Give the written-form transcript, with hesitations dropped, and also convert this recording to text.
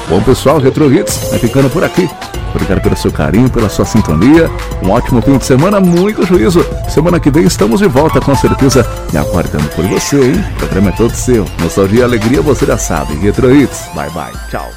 Bom, pessoal, Retro Hits vai ficando por aqui. Obrigado pelo seu carinho, pela sua sintonia. Um ótimo fim de semana, muito juízo. Semana que vem estamos de volta, com certeza. E aguardando por você, hein? O programa é todo seu. Nostalgia e alegria, você já sabe. Retro Hits. Bye, bye. Tchau.